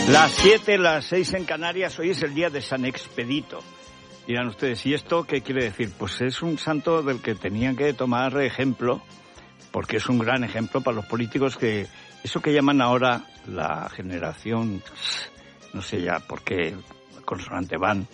Las 7, las 6 en Canarias, hoy es el día de San Expedito. Dirán ustedes, ¿y esto qué quiere decir? Pues es un santo del que tenían que tomar ejemplo, porque es un gran ejemplo para los políticos que, eso que llaman ahora la generación, no sé ya por qué consonante van,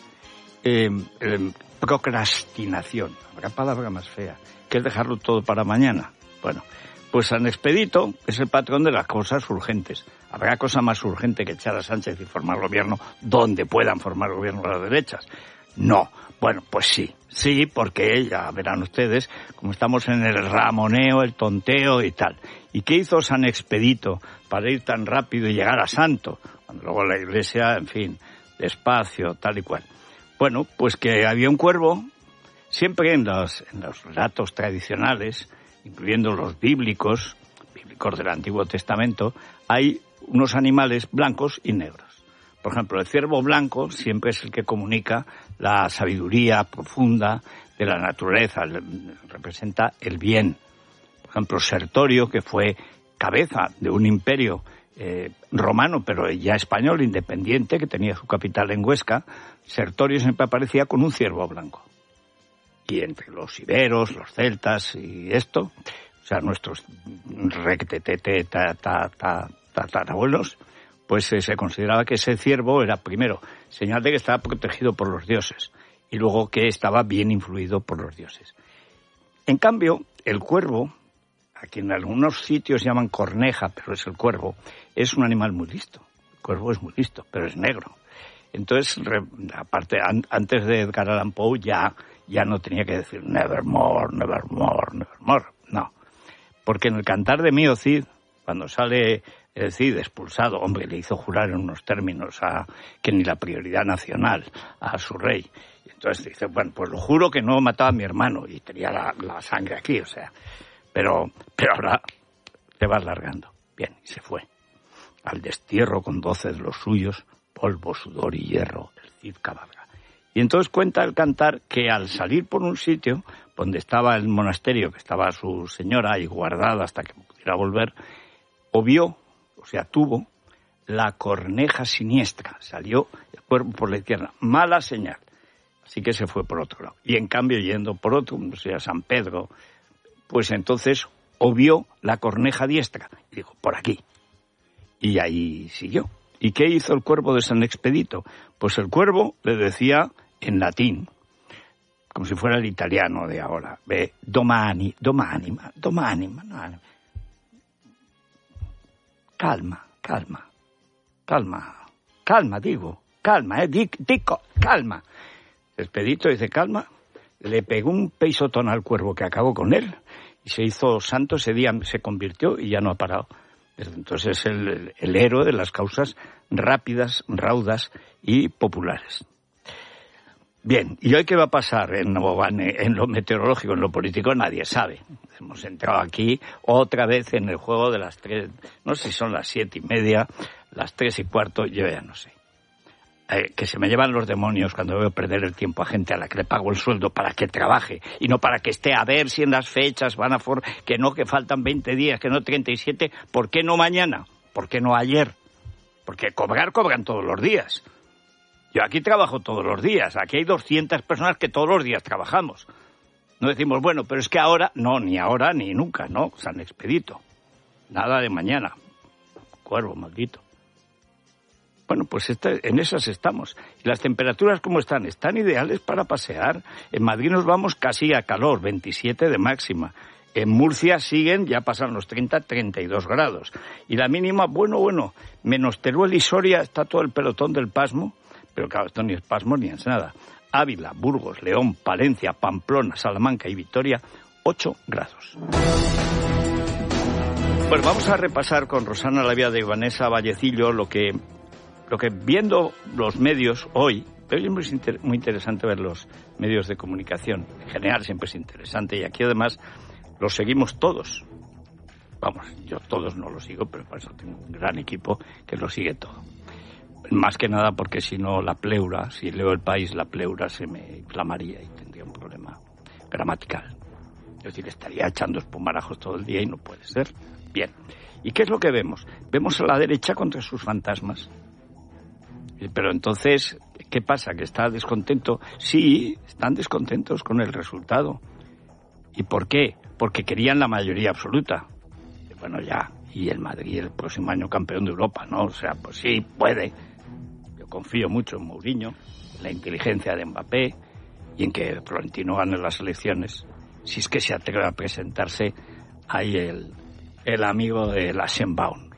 procrastinación, habrá palabra más fea, que es dejarlo todo para mañana. Bueno, pues San Expedito es el patrón de las cosas urgentes. ¿Habrá cosa más urgente que echar a Sánchez y formar gobierno donde puedan formar gobierno las derechas? No. Bueno, pues sí, porque ya verán ustedes, como estamos en el ramoneo, el tonteo y tal. ¿Y qué hizo San Expedito para ir tan rápido y llegar a santo? Cuando luego la Iglesia, en fin, despacio, tal y cual. Bueno, pues que había un cuervo, siempre en los relatos tradicionales, incluyendo los bíblicos del Antiguo Testamento, hay unos animales blancos y negros. Por ejemplo, el ciervo blanco siempre es el que comunica la sabiduría profunda de la naturaleza, representa el bien. Por ejemplo, Sertorio, que fue cabeza de un imperio romano, pero ya español, independiente, que tenía su capital en Huesca, Sertorio siempre aparecía con un ciervo blanco. Y entre los iberos, los celtas y esto, o sea, nuestros tatarabuelos, pues se consideraba que ese ciervo era, primero, señal de que estaba protegido por los dioses, y luego que estaba bien influido por los dioses. En cambio, el cuervo, a quien en algunos sitios llaman corneja, pero es el cuervo, es un animal muy listo. El cuervo es muy listo, pero es negro. Entonces, aparte, antes de Edgar Allan Poe ya no tenía que decir nevermore, nevermore, nevermore. No. Porque en el Cantar de Mío Cid, cuando sale el Cid expulsado, hombre, le hizo jurar en unos términos que ni la prioridad nacional a su rey. Y entonces dice, bueno, pues lo juro que no mataba a mi hermano y tenía la sangre aquí, o sea. Pero ahora te vas largando. Bien, y se fue. Al destierro con 12 de los suyos, polvo, sudor y hierro, el Cid cabalga. Y entonces cuenta el Cantar que al salir por un sitio donde estaba el monasterio, que estaba su señora ahí guardada hasta que pudiera volver, tuvo la corneja siniestra. Salió el cuerpo por la izquierda. Mala señal. Así que se fue por otro lado. Y en cambio, yendo por otro, o sea, San Pedro, pues entonces obvió la corneja diestra. Y dijo, por aquí. Y ahí siguió. ¿Y qué hizo el cuervo de San Expedito? Pues el cuervo le decía en latín, como si fuera el italiano de ahora, domani, calma, Expedito dice calma, le pegó un pisotón al cuervo que acabó con él y se hizo santo. Ese día se convirtió y ya no ha parado. Desde entonces es el héroe de las causas rápidas, raudas y populares. Bien, ¿y hoy qué va a pasar en lo meteorológico, en lo político? Nadie sabe. Hemos entrado aquí otra vez en el juego de las 3, no sé si son las 7:30, las 3:15, yo ya no sé. Que se me llevan los demonios cuando veo perder el tiempo a gente a la que le pago el sueldo para que trabaje y no para que esté a ver si en las fechas van que faltan 20 días, que no 37, ¿por qué no mañana? ¿Por qué no ayer? Porque cobran todos los días. Yo aquí trabajo todos los días, aquí hay 200 personas que todos los días trabajamos. No decimos, bueno, pero es que ahora, no, ni ahora ni nunca, no, San Expedito. Nada de mañana. Cuervo maldito. Bueno, pues en esas estamos. ¿Y las temperaturas cómo están? Están ideales para pasear. En Madrid nos vamos casi a calor, 27 de máxima. En Murcia siguen, ya pasan los 30, 32 grados. Y la mínima, bueno, menos Teruel y Soria está todo el pelotón del pasmo. Pero claro, esto ni es pasmo ni es nada. Ávila, Burgos, León, Palencia, Pamplona, Salamanca y Vitoria, 8 grados. Pues vamos a repasar con Rosana Lavia de Vanessa Vallecillo lo que viendo los medios hoy, es muy interesante ver los medios de comunicación. En general siempre es interesante y aquí además los seguimos todos. Vamos, yo todos no los sigo, pero por eso tengo un gran equipo que lo sigue todo. Más que nada porque si no la pleura, si leo El País, la pleura se me inflamaría y tendría un problema gramatical. Es decir, estaría echando espumarajos todo el día y no puede ser. Bien. ¿Y qué es lo que vemos? Vemos a la derecha contra sus fantasmas. Pero entonces, ¿qué pasa? ¿Que está descontento? Sí, están descontentos con el resultado. ¿Y por qué? Porque querían la mayoría absoluta. Bueno, ya, y el Madrid el próximo año campeón de Europa, ¿no? O sea, pues sí, puede. Yo confío mucho en Mourinho, en la inteligencia de Mbappé y en que Florentino gane las elecciones. Si es que se atreve a presentarse ahí el amigo de la Schenbaum.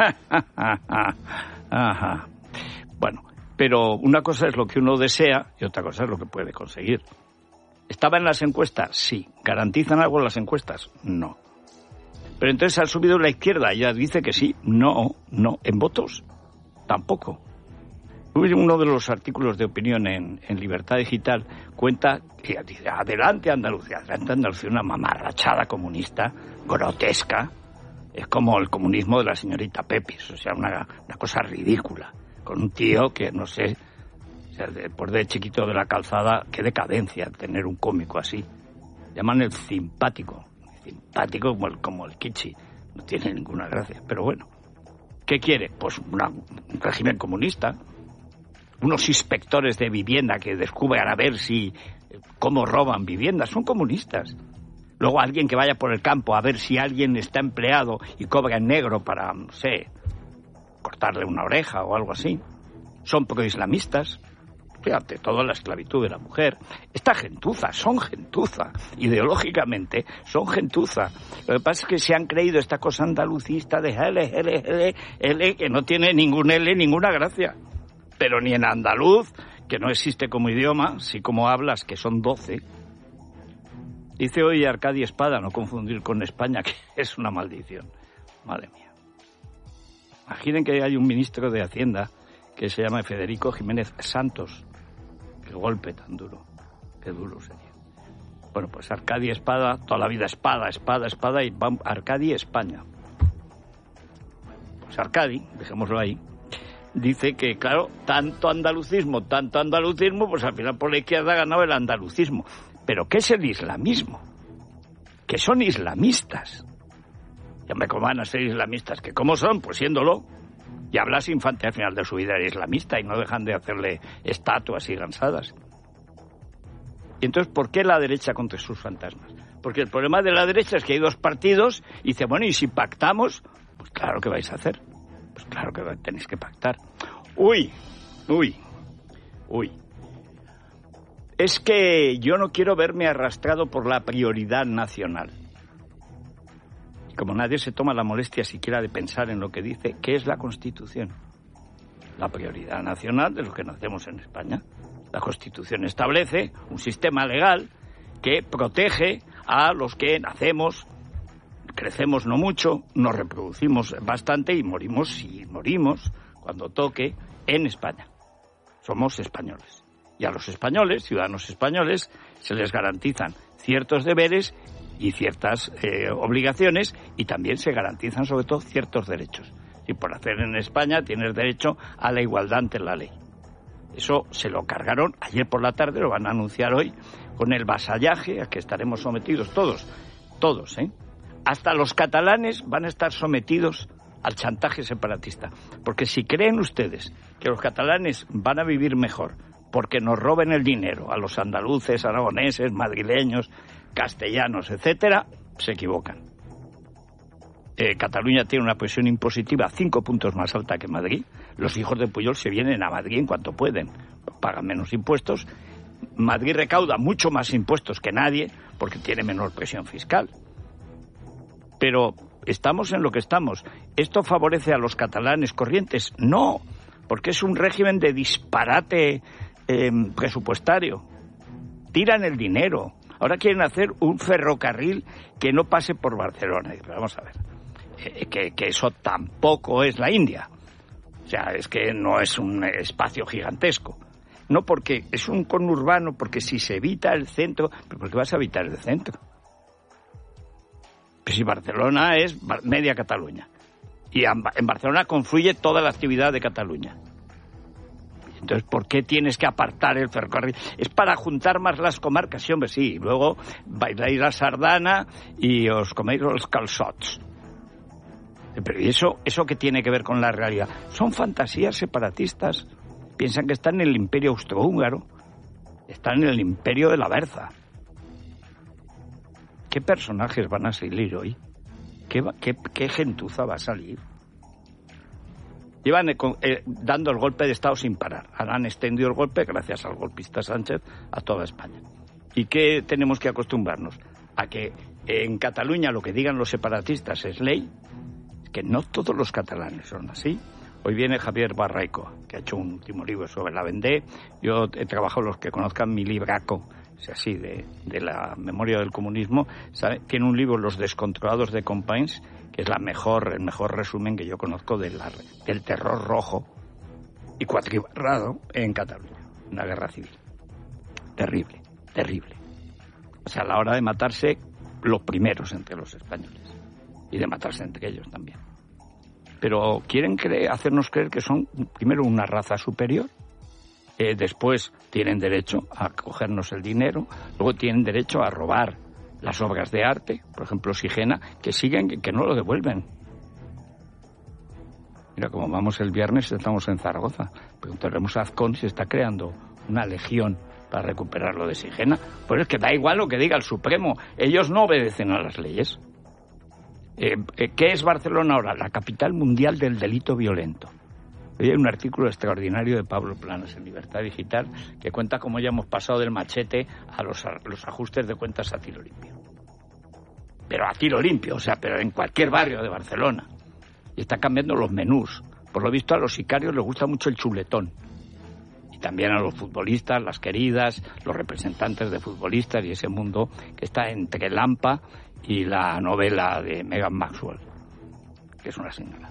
Ajá. Bueno, pero una cosa es lo que uno desea y otra cosa es lo que puede conseguir. ¿Estaba en las encuestas? Sí. ¿Garantizan algo las encuestas? No. Pero entonces ha subido la izquierda, ella dice que sí. No. ¿En votos? Tampoco. Uno de los artículos de opinión en Libertad Digital cuenta que dice, adelante Andalucía, una mamarrachada comunista, grotesca. Es como el comunismo de la señorita Pepis, o sea, una cosa ridícula. Con un tío que, no sé, o sea, por de chiquito de la calzada, qué decadencia tener un cómico así. Llaman el simpático como el Kichi. No tiene ninguna gracia, pero bueno. ¿Qué quiere? Pues un régimen comunista. Unos inspectores de vivienda que descubran a ver cómo roban viviendas. Son comunistas. Luego alguien que vaya por el campo a ver si alguien está empleado y cobra en negro para, no sé, cortarle una oreja o algo así. Son proislamistas. Fíjate, toda la esclavitud de la mujer. Son gentuza. Ideológicamente son gentuza. Lo que pasa es que se han creído esta cosa andalucista de L, que no tiene ningún L, ninguna gracia. Pero ni en andaluz, que no existe como idioma, sí como hablas, que son 12. Dice hoy Arcadi Espada, no confundir con España, que es una maldición. Madre mía. Imaginen que hay un ministro de Hacienda que se llama Federico Jiménez Santos. Qué golpe tan duro. Qué duro sería. Bueno, pues Arcadi Espada, toda la vida espada, y Arcadi España. Pues Arcadi, dejémoslo ahí, dice que, claro, tanto andalucismo, pues al final por la izquierda ha ganado el andalucismo. ¿Pero qué es el islamismo? Que son islamistas. Ya me cómo van a ser islamistas, que cómo son, pues siéndolo. Y Blas Infante al final de su vida era islamista y no dejan de hacerle estatuas y gansadas. Y entonces, ¿por qué la derecha contra sus fantasmas? Porque el problema de la derecha es que hay dos partidos y dice, bueno, ¿y si pactamos? Pues claro que vais a hacer. Pues claro que tenéis que pactar. Uy. Es que yo no quiero verme arrastrado por la prioridad nacional. Y como nadie se toma la molestia siquiera de pensar en lo que dice, ¿qué es la Constitución? La prioridad nacional de los que nacemos en España. La Constitución establece un sistema legal que protege a los que nacemos, crecemos no mucho, nos reproducimos bastante y morimos cuando toque en España. Somos españoles. Y a los españoles, ciudadanos españoles, se les garantizan ciertos deberes y ciertas obligaciones y también se garantizan sobre todo ciertos derechos. Y por hacer en España tienes derecho a la igualdad ante la ley. Eso se lo cargaron ayer por la tarde, lo van a anunciar hoy, con el vasallaje a que estaremos sometidos todos, Hasta los catalanes van a estar sometidos al chantaje separatista. Porque si creen ustedes que los catalanes van a vivir mejor porque nos roben el dinero a los andaluces, aragoneses, madrileños, castellanos, etcétera, se equivocan. Cataluña tiene una presión impositiva 5 puntos más alta que Madrid. Los hijos de Pujol se vienen a Madrid en cuanto pueden. Pagan menos impuestos. Madrid recauda mucho más impuestos que nadie porque tiene menor presión fiscal. Pero estamos en lo que estamos. ¿Esto favorece a los catalanes corrientes? No, porque es un régimen de disparate presupuestario. Tiran el dinero. Ahora quieren hacer un ferrocarril que no pase por Barcelona. Pero vamos a ver, que eso tampoco es la India. O sea, es que no es un espacio gigantesco. No, porque es un conurbano, porque si se evita el centro... ¿Pero por qué vas a evitar el centro? Pues si Barcelona es media Cataluña. Y en Barcelona confluye toda la actividad de Cataluña. Entonces, ¿por qué tienes que apartar el ferrocarril? Es para juntar más las comarcas, sí, hombre, sí. Y luego bailáis la sardana y os coméis los calçots. Pero ¿y eso qué tiene que ver con la realidad? Son fantasías separatistas. piensan que están en el imperio austrohúngaro, están en el imperio de la Berza. ¿Qué personajes van a salir hoy? ¿Qué gentuza va a salir? Llevan dando el golpe de Estado sin parar. Ahora han extendido el golpe, gracias al golpista Sánchez, a toda España. ¿Y qué tenemos que acostumbrarnos? A que en Cataluña lo que digan los separatistas es ley, que no todos los catalanes son así. Hoy viene Javier Barraico, que ha hecho un último libro sobre la Vendée. Yo he trabajado, los que conozcan mi libraco, es así, de la memoria del comunismo, ¿sabe? Tiene un libro, Los descontrolados de Companys, que es el mejor resumen que yo conozco del terror rojo y cuatribarrado en Cataluña, una guerra civil. Terrible, terrible. O sea, a la hora de matarse los primeros entre los españoles y de matarse entre ellos también. Pero quieren hacernos creer que son primero una raza superior, después tienen derecho a cogernos el dinero, luego tienen derecho a robar las obras de arte, por ejemplo Sigena, que siguen, que no lo devuelven. Mira, como vamos el viernes, estamos en Zaragoza. Preguntaremos a Azcón si está creando una legión para recuperar lo de Sigena. Pues es que da igual lo que diga el Supremo, ellos no obedecen a las leyes. ¿Qué es Barcelona ahora? La capital mundial del delito violento. Hoy hay un artículo extraordinario de Pablo Planas en Libertad Digital que cuenta cómo ya hemos pasado del machete a los ajustes de cuentas a tiro limpio. Pero a tiro limpio, o sea, pero en cualquier barrio de Barcelona. Y está cambiando los menús. Por lo visto a los sicarios les gusta mucho el chuletón. Y también a los futbolistas, las queridas, los representantes de futbolistas y ese mundo que está entre Lampa y la novela de Meghan Maxwell, que es una señora.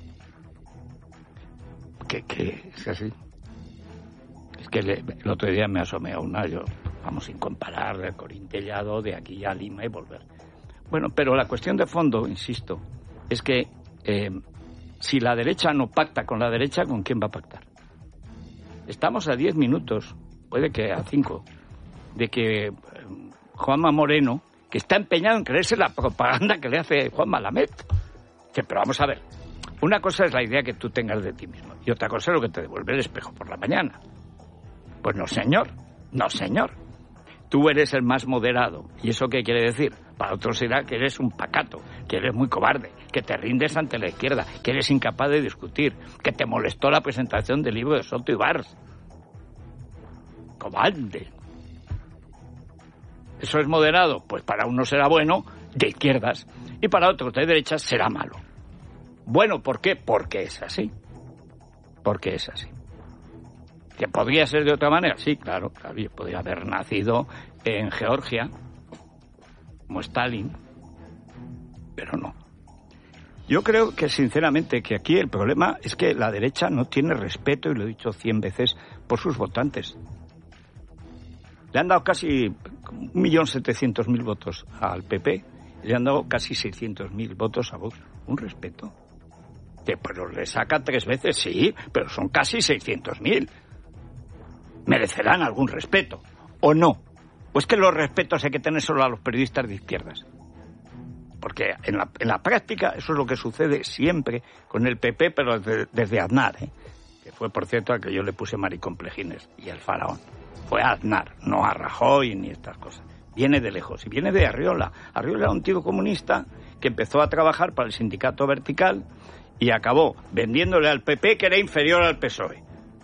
Que es así. Es que el otro día me asomé a una, vamos, sin comparar, del Corintellado, de aquí a Lima y volver. Bueno, pero la cuestión de fondo, insisto, es que si la derecha no pacta con la derecha, ¿con quién va a pactar? Estamos a 10 minutos, puede que a 5, de que Juanma Moreno, que está empeñado en creerse la propaganda que le hace Juanma Lamet. Pero vamos a ver, una cosa es la idea que tú tengas de ti mismo y otra cosa es lo que te devuelve el espejo por la mañana. Pues no, señor, no, señor. Tú eres el más moderado. ¿Y eso qué quiere decir? Para otros será que eres un pacato, que eres muy cobarde, que te rindes ante la izquierda, que eres incapaz de discutir, que te molestó la presentación del libro de Soto y Bars. Cobarde. ¿Eso es moderado? Pues para uno será bueno, de izquierdas, y para otros de derechas será malo. Bueno, ¿por qué? Porque es así. Porque es así. ¿Que podría ser de otra manera? Sí, claro, yo podría haber nacido en Georgia, como Stalin, pero no. Yo creo que, sinceramente, que aquí el problema es que la derecha no tiene respeto, y lo he dicho 100 veces, por sus votantes. Le han dado casi 1.700.000 votos al PP, y le han dado casi 600.000 votos a Vox. Un respeto. Pero le saca 3 veces, sí, pero son casi 600.000. ¿Merecerán algún respeto? ¿O no? ¿O es que los respetos hay que tener solo a los periodistas de izquierdas? Porque en la práctica eso es lo que sucede siempre con el PP, pero desde Aznar, que fue, por cierto, al que yo le puse maricomplejines, y el faraón. Fue a Aznar, no a Rajoy ni estas cosas. Viene de lejos, y viene de Arriola. Arriola era un tío comunista que empezó a trabajar para el sindicato Vertical y acabó vendiéndole al PP, que era inferior al PSOE.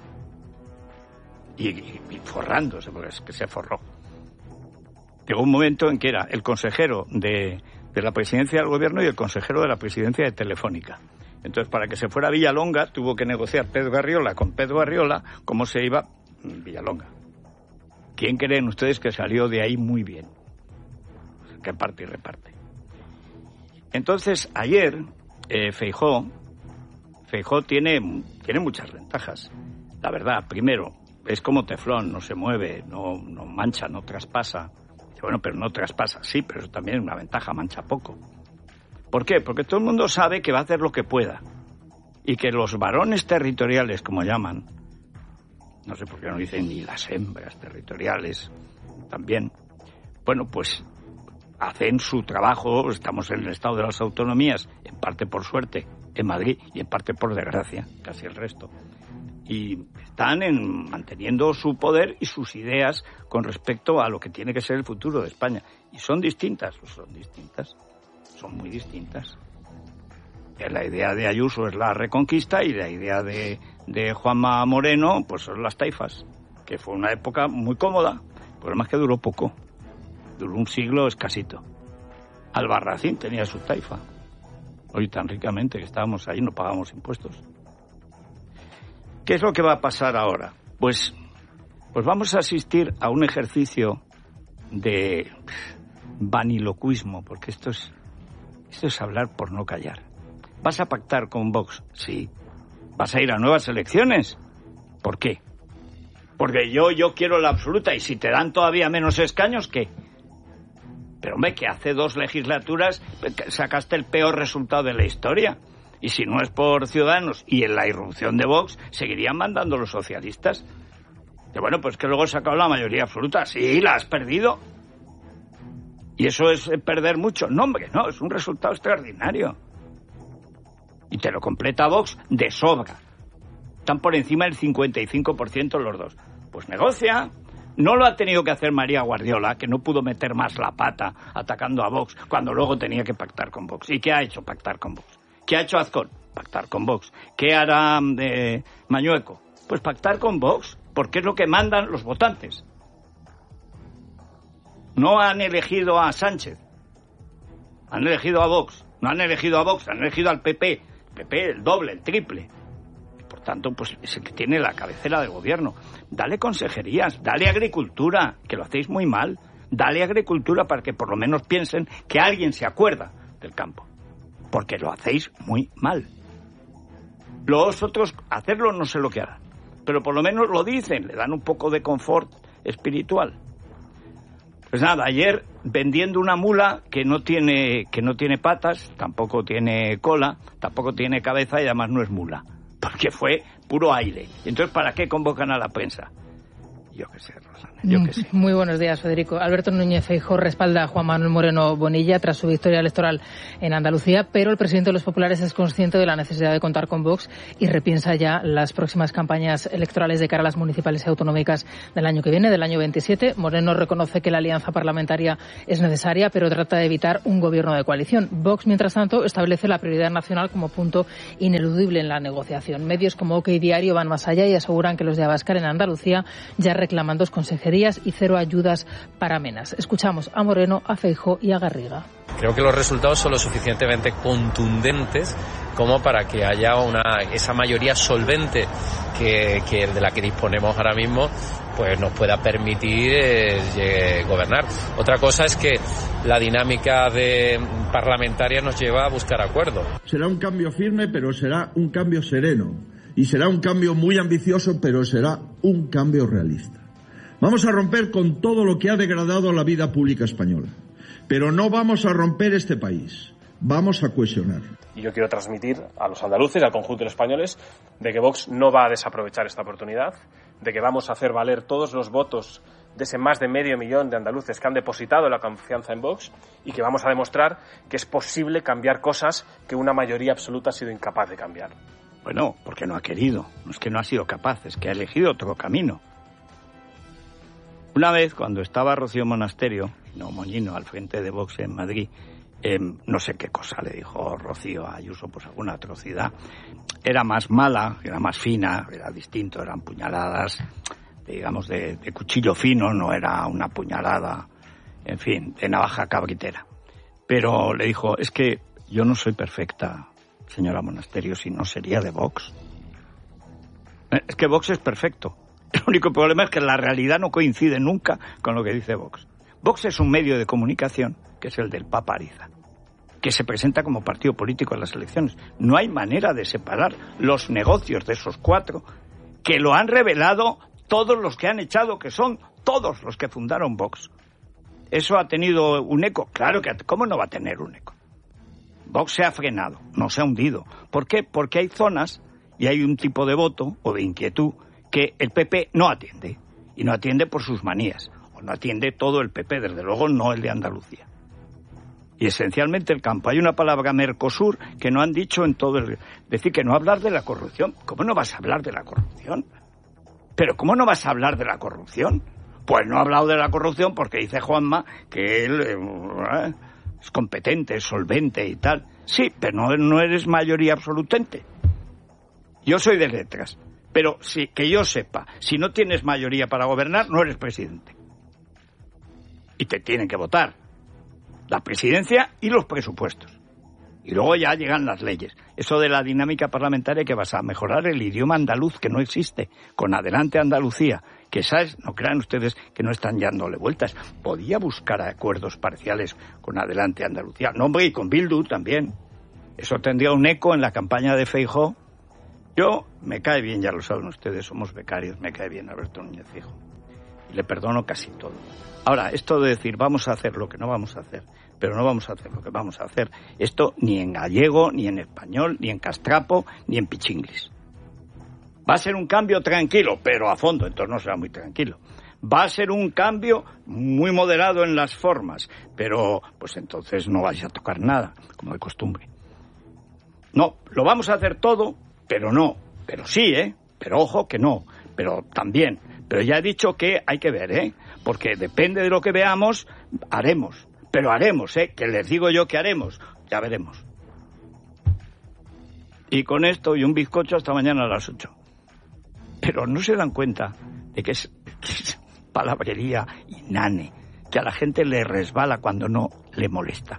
Y forrándose, porque es que se forró. Llegó un momento en que era el consejero de la presidencia del gobierno y el consejero de la presidencia de Telefónica. Entonces, para que se fuera a Villalonga, tuvo que negociar Pedro Arriola con Pedro Arriola cómo se iba Villalonga. ¿Quién creen ustedes que salió de ahí muy bien? Que parte y reparte. Entonces, ayer, Feijóo tiene muchas ventajas. La verdad, primero, es como teflón, no se mueve, no mancha, no traspasa. Bueno, pero no traspasa, sí, pero eso también es una ventaja, mancha poco. ¿Por qué? Porque todo el mundo sabe que va a hacer lo que pueda. Y que los varones territoriales, como llaman, no sé por qué no dicen ni las hembras territoriales, también, bueno, pues hacen su trabajo. Estamos en el estado de las autonomías, en parte por suerte, en Madrid, y en parte por desgracia, casi el resto. Y Están manteniendo su poder y sus ideas con respecto a lo que tiene que ser el futuro de España. Y son distintas, son muy distintas. La idea de Ayuso es la reconquista y la idea de Juanma Moreno pues son las taifas, que fue una época muy cómoda, pero más que duró poco, duró un siglo escasito. Albarracín tenía su taifa, hoy tan ricamente que estábamos ahí, no pagamos impuestos. ¿Qué es lo que va a pasar ahora? Pues vamos a asistir a un ejercicio de vaniloquismo, porque esto es hablar por no callar. ¿Vas a pactar con Vox? Sí. ¿Vas a ir a nuevas elecciones? ¿Por qué? Porque yo quiero la absoluta, y si te dan todavía menos escaños, ¿qué? Pero hombre, que hace 2 legislaturas sacaste el peor resultado de la historia. Y si no es por Ciudadanos y en la irrupción de Vox, seguirían mandando los socialistas. Y bueno, pues que luego has sacado la mayoría absoluta. Sí, la has perdido. ¿Y eso es perder mucho? No, hombre, no, es un resultado extraordinario. Y te lo completa Vox de sobra. Están por encima del 55% los dos. Pues negocia. No lo ha tenido que hacer María Guardiola, que no pudo meter más la pata atacando a Vox cuando luego tenía que pactar con Vox. ¿Y qué ha hecho? Pactar con Vox. ¿Qué ha hecho Azcón? Pactar con Vox. ¿Qué hará Mañueco? Pues pactar con Vox, porque es lo que mandan los votantes. No han elegido a Sánchez, han elegido a Vox. No han elegido a Vox, han elegido al PP. El PP, el doble, el triple. Y por tanto, pues es el que tiene la cabecera del gobierno. Dale consejerías, dale agricultura, que lo hacéis muy mal. Dale agricultura para que por lo menos piensen que alguien se acuerda del campo. Porque lo hacéis muy mal. Los otros, hacerlo no sé lo que harán. Pero por lo menos lo dicen, le dan un poco de confort espiritual. Pues nada, ayer vendiendo una mula que no tiene patas, tampoco tiene cola, tampoco tiene cabeza y además no es mula, porque fue puro aire. Entonces, ¿para qué convocan a la prensa? Yo qué sé, Rosana, yo qué sé. Muy buenos días, Federico. Alberto Núñez Feijóo respalda a Juan Manuel Moreno Bonilla tras su victoria electoral en Andalucía, pero el presidente de los populares es consciente de la necesidad de contar con Vox y repiensa ya las próximas campañas electorales de cara a las municipales y autonómicas del año que viene, del año 27. Moreno reconoce que la alianza parlamentaria es necesaria, pero trata de evitar un gobierno de coalición. Vox, mientras tanto, establece la prioridad nacional como punto ineludible en la negociación. Medios como OK Diario van más allá y aseguran que los de Abascal en Andalucía ya reclaman 2 consejerías y 0 ayudas para Menas. Escuchamos a Moreno, a Feijóo y a Garriga. Creo que los resultados son lo suficientemente contundentes como para que haya esa mayoría solvente que de la que disponemos ahora mismo, pues nos pueda permitir gobernar. Otra cosa es que la dinámica parlamentaria nos lleva a buscar acuerdos. Será un cambio firme, pero será un cambio sereno. Y será un cambio muy ambicioso, pero será un cambio realista. Vamos a romper con todo lo que ha degradado la vida pública española. Pero no vamos a romper este país. Vamos a cohesionar. Y yo quiero transmitir a los andaluces y al conjunto de los españoles de que Vox no va a desaprovechar esta oportunidad, de que vamos a hacer valer todos los votos de ese más de 500.000 de andaluces que han depositado la confianza en Vox y que vamos a demostrar que es posible cambiar cosas que una mayoría absoluta ha sido incapaz de cambiar. Bueno, porque no ha querido, no es que no ha sido capaz, es que ha elegido otro camino. Una vez, cuando estaba Rocío Monasterio, no Moñino, al frente de Vox en Madrid, no sé qué cosa le dijo Rocío a Ayuso, pues alguna atrocidad. Era más mala, era más fina, era distinto, eran puñaladas, digamos, de cuchillo fino, no era una puñalada, en fin, de navaja cabritera. Pero le dijo, es que yo no soy perfecta, señora Monasterio, si no sería de Vox. Es que Vox es perfecto. El único problema es que la realidad no coincide nunca con lo que dice Vox. Vox es un medio de comunicación, que es el del Papa Ariza, que se presenta como partido político en las elecciones. No hay manera de separar los negocios de esos 4, que lo han revelado todos los que han echado, que son todos los que fundaron Vox. ¿Eso ha tenido un eco? Claro que, ¿cómo no va a tener un eco? Vox se ha frenado, no se ha hundido. ¿Por qué? Porque hay zonas y hay un tipo de voto o de inquietud que el PP no atiende. Y no atiende por sus manías. O no atiende todo el PP, desde luego no el de Andalucía. Y esencialmente el campo. Hay una palabra Mercosur que no han dicho en todo el... Decir que no hablar de la corrupción. ¿Cómo no vas a hablar de la corrupción? Pero ¿cómo no vas a hablar de la corrupción? Pues no ha hablado de la corrupción porque dice Juanma que él es competente, es solvente y tal. Sí, pero no eres mayoría absolutamente. Yo soy de letras, pero sí, que yo sepa, si no tienes mayoría para gobernar, no eres presidente. Y te tienen que votar la presidencia y los presupuestos. Y luego ya llegan las leyes. Eso de la dinámica parlamentaria, que vas a mejorar el idioma andaluz, que no existe, con Adelante Andalucía, que sabes, no crean ustedes que no están dándole vueltas. Podía buscar acuerdos parciales con Adelante Andalucía. No, hombre, y con Bildu también. Eso tendría un eco en la campaña de Feijóo. Yo, me cae bien, ya lo saben ustedes, somos becarios, me cae bien Alberto Núñez Feijóo. Y le perdono casi todo. Ahora, esto de decir, vamos a hacer lo que no vamos a hacer, pero no vamos a hacer lo que vamos a hacer, esto ni en gallego, ni en español, ni en castrapo, ni en pichinglis. Va a ser un cambio tranquilo, pero a fondo, entonces no será muy tranquilo. Va a ser un cambio muy moderado en las formas, pero pues entonces no vais a tocar nada, como de costumbre. No, lo vamos a hacer todo, pero no. Pero sí, pero ojo que no, pero también. Pero ya he dicho que hay que ver, porque depende de lo que veamos, haremos. Pero haremos, que les digo yo que haremos, ya veremos. Y con esto y un bizcocho hasta mañana a las 8. Pero no se dan cuenta de que es palabrería inane, que a la gente le resbala cuando no le molesta.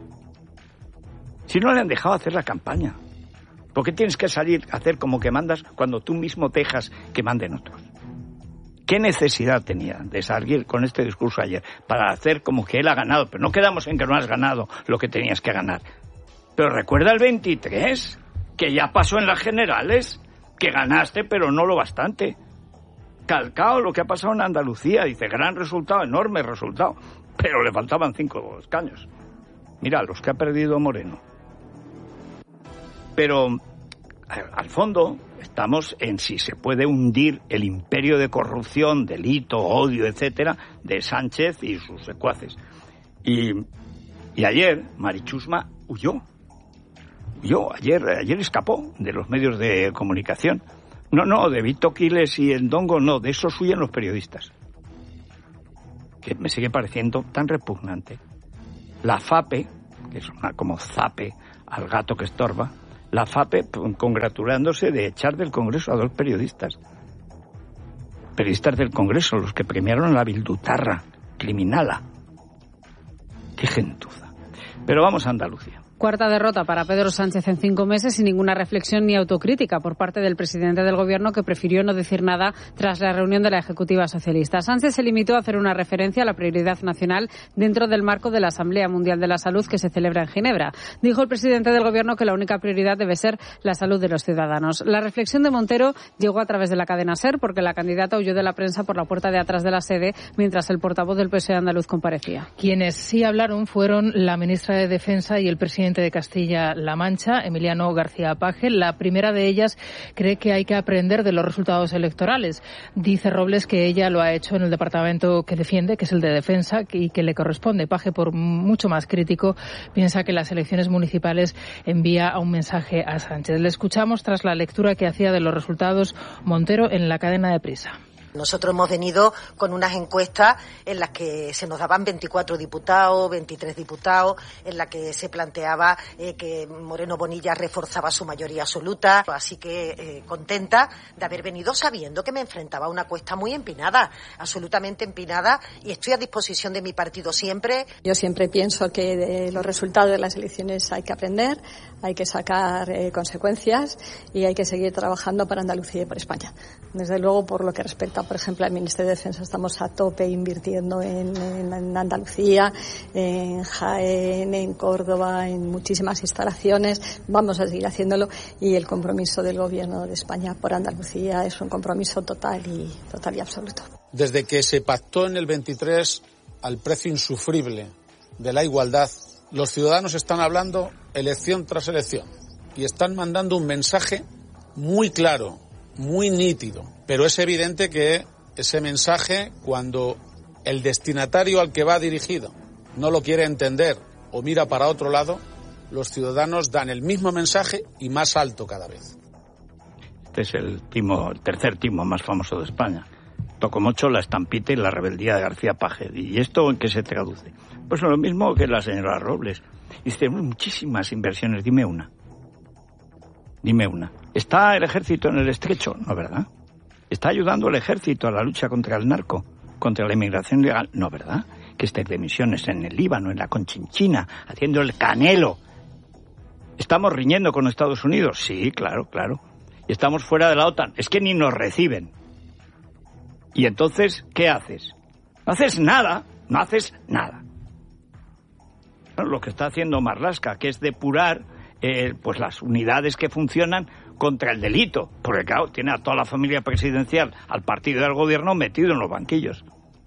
Si no le han dejado hacer la campaña, ¿por qué tienes que salir a hacer como que mandas cuando tú mismo dejas que manden otros? ¿Qué necesidad tenía de salir con este discurso ayer para hacer como que él ha ganado? Pero no quedamos en que no has ganado lo que tenías que ganar. Pero recuerda el 23, que ya pasó en las generales, que ganaste pero no lo bastante. Calcao lo que ha pasado en Andalucía, dice, gran resultado, enorme resultado, pero le faltaban 5 escaños. Mira, los que ha perdido Moreno. Pero al fondo estamos en si se puede hundir el imperio de corrupción, delito, odio, etcétera, de Sánchez y sus secuaces. Y ayer Marichusma huyó. Ayer escapó de los medios de comunicación. No, de Vito Quiles y Endongo no, de esos huyen los periodistas. Que me sigue pareciendo tan repugnante. La FAPE, que es una como zape al gato que estorba, la FAPE congratulándose de echar del Congreso a 2 periodistas. Periodistas del Congreso, los que premiaron la bildutarra criminala. Qué gentuza. Pero vamos a Andalucía. Cuarta derrota para Pedro Sánchez en 5 meses sin ninguna reflexión ni autocrítica por parte del presidente del Gobierno, que prefirió no decir nada tras la reunión de la Ejecutiva Socialista. Sánchez se limitó a hacer una referencia a la prioridad nacional dentro del marco de la Asamblea Mundial de la Salud que se celebra en Ginebra. Dijo el presidente del Gobierno que la única prioridad debe ser la salud de los ciudadanos. La reflexión de Montero llegó a través de la cadena SER porque la candidata huyó de la prensa por la puerta de atrás de la sede mientras el portavoz del PSOE andaluz comparecía. Quienes sí hablaron fueron la ministra de Defensa y el presidente de Castilla-La Mancha, Emiliano García Paje. La primera de ellas cree que hay que aprender de los resultados electorales. Dice Robles que ella lo ha hecho en el departamento que defiende, que es el de Defensa, y que le corresponde. Paje, por mucho más crítico, piensa que las elecciones municipales envía un mensaje a Sánchez. Le escuchamos tras la lectura que hacía de los resultados Montero en la cadena de Prisa. Nosotros hemos venido con unas encuestas en las que se nos daban 24 diputados, 23 diputados, en las que se planteaba que Moreno Bonilla reforzaba su mayoría absoluta. Así que contenta de haber venido sabiendo que me enfrentaba a una cuesta muy empinada, absolutamente empinada, y estoy a disposición de mi partido siempre. Yo siempre pienso que de los resultados de las elecciones hay que aprender, hay que sacar consecuencias y hay que seguir trabajando para Andalucía y por España. Desde luego, por lo que respecta, por ejemplo, al Ministerio de Defensa, estamos a tope invirtiendo en Andalucía, en Jaén, en Córdoba, en muchísimas instalaciones. Vamos a seguir haciéndolo y el compromiso del Gobierno de España por Andalucía es un compromiso total y absoluto. Desde que se pactó en el 23 al precio insufrible de la igualdad, los ciudadanos están hablando elección tras elección y están mandando un mensaje muy claro, muy nítido, pero es evidente que ese mensaje, cuando el destinatario al que va dirigido no lo quiere entender o mira para otro lado, los ciudadanos dan el mismo mensaje y más alto cada vez. Este es el tercer timo más famoso de España. Tocomocho, La estampita y La rebeldía de García Paje. ¿Y esto en qué se traduce? Pues lo mismo que la señora Robles. Dice, muchísimas inversiones, dime una. ¿Está el ejército en el estrecho? No, ¿verdad? ¿Está ayudando el ejército a la lucha contra el narco, contra la inmigración ilegal? No, ¿verdad? Que esté de misiones en el Líbano, en la Conchinchina, haciendo el Canelo. ¿Estamos riñendo con Estados Unidos? Sí, claro. Y estamos fuera de la OTAN. Es que ni nos reciben. Y entonces, ¿qué haces? No haces nada. Lo que está haciendo Marlaska, que es depurar pues las unidades que funcionan contra el delito. Porque, claro, tiene a toda la familia presidencial, al partido del gobierno metido en los banquillos.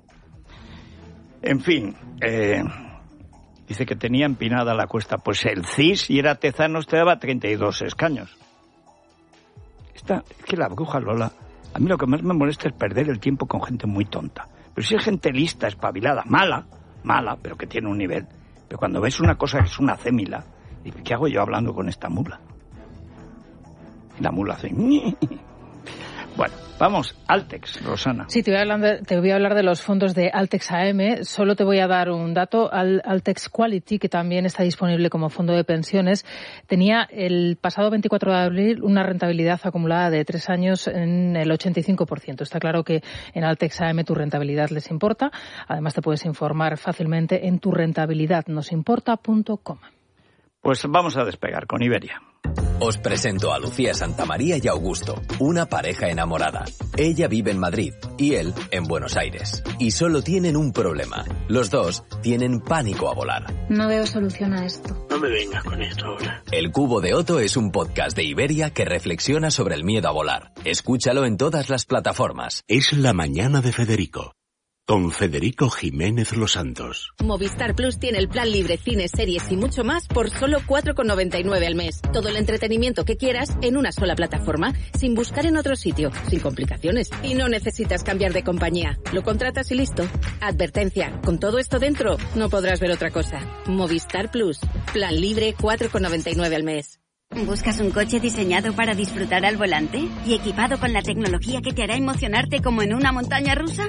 En fin, dice que tenía empinada la cuesta. Pues el CIS, y era Tezanos, te daba 32 escaños. Es que la bruja Lola, a mí lo que más me molesta es perder el tiempo con gente muy tonta. Pero si es gente lista, espabilada, mala, pero que tiene un nivel. Pero cuando ves una cosa que es una cémila, dices, ¿qué hago yo hablando con esta mula? Y la mula hace... Bueno, vamos, Altex, Rosana. Sí, te voy a hablar de los fondos de Altex AM. Solo te voy a dar un dato. Altex Quality, que también está disponible como fondo de pensiones, tenía el pasado 24 de abril una rentabilidad acumulada de 3 años en el 85%. Está claro que en Altex AM tu rentabilidad les importa. Además, te puedes informar fácilmente en turrentabilidadnosimporta.com. Pues vamos a despegar con Iberia. Os presento a Lucía Santamaría y Augusto, una pareja enamorada. Ella vive en Madrid y él en Buenos Aires. Y solo tienen un problema. Los dos tienen pánico a volar. No veo solución a esto. No me vengas con esto ahora. El Cubo de Otto es un podcast de Iberia que reflexiona sobre el miedo a volar. Escúchalo en todas las plataformas. Es la mañana de Federico. Con Federico Jiménez Los Santos. Movistar Plus tiene el plan libre, cines, series y mucho más por solo 4,99 al mes. Todo el entretenimiento que quieras en una sola plataforma, sin buscar en otro sitio, sin complicaciones. Y no necesitas cambiar de compañía. Lo contratas y listo. Advertencia, con todo esto dentro, no podrás ver otra cosa. Movistar Plus, plan libre, 4,99 al mes. ¿Buscas un coche diseñado para disfrutar al volante y equipado con la tecnología que te hará emocionarte como en una montaña rusa?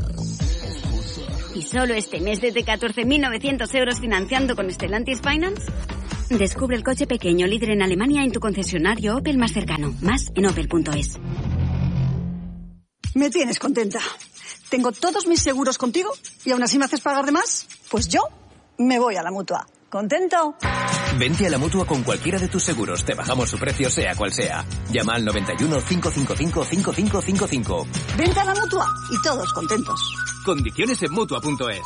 ¿Y solo este mes desde 14.900 euros financiando con Stellantis Finance? Descubre el coche pequeño líder en Alemania en tu concesionario Opel más cercano. Más en opel.es. Me tienes contenta. Tengo todos mis seguros contigo y aún así me haces pagar de más. Pues yo me voy a la Mutua. ¿Contento? Vente a la Mutua con cualquiera de tus seguros. Te bajamos su precio sea cual sea. Llama al 91 555 5555. Vente a la Mutua y todos contentos. Condiciones en Mutua.es.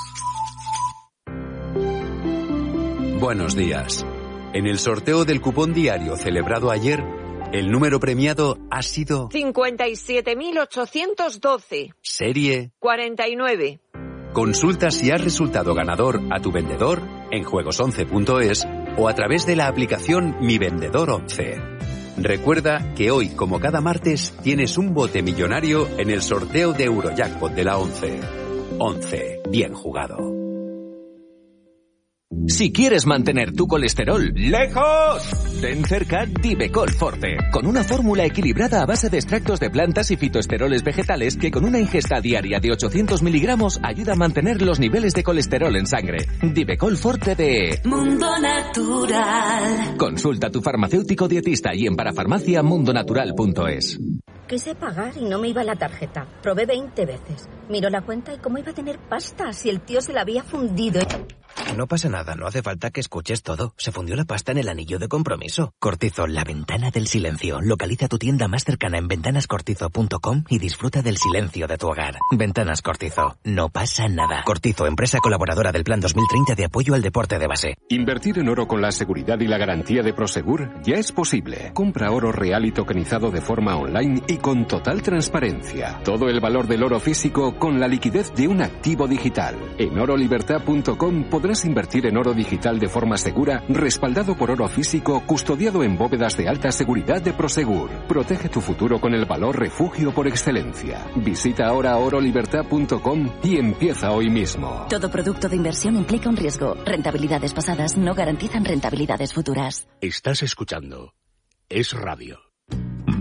Buenos días. En el sorteo del cupón diario celebrado ayer, el número premiado ha sido 57.812. Serie 49. Consulta si has resultado ganador a tu vendedor en juegos11.es o a través de la aplicación Mi Vendedor 11. Recuerda que hoy, como cada martes, tienes un bote millonario en el sorteo de Eurojackpot de la 11. 11. Bien jugado. Si quieres mantener tu colesterol lejos, ten cerca Divecol Forte, con una fórmula equilibrada a base de extractos de plantas y fitoesteroles vegetales que con una ingesta diaria de 800 miligramos ayuda a mantener los niveles de colesterol en sangre. Divecol Forte de Mundo Natural. Consulta a tu farmacéutico dietista y en parafarmaciamundonatural.es. Quise pagar y no me iba la tarjeta. Probé 20 veces. Miró la cuenta y cómo iba a tener pasta si el tío se la había fundido. No pasa nada, no hace falta que escuches todo. Se fundió la pasta en el anillo de compromiso. Cortizo, la ventana del silencio. Localiza tu tienda más cercana en ventanascortizo.com y disfruta del silencio de tu hogar. Ventanas Cortizo, no pasa nada. Cortizo, empresa colaboradora del Plan 2030 de apoyo al deporte de base. Invertir en oro con la seguridad y la garantía de Prosegur ya es posible. Compra oro real y tokenizado de forma online y con total transparencia. Todo el valor del oro físico con la liquidez de un activo digital. En orolibertad.com podrás invertir en oro digital de forma segura, respaldado por oro físico, custodiado en bóvedas de alta seguridad de Prosegur. Protege tu futuro con el valor refugio por excelencia. Visita ahora orolibertad.com y empieza hoy mismo. Todo producto de inversión implica un riesgo. Rentabilidades pasadas no garantizan rentabilidades futuras. Estás escuchando Es Radio.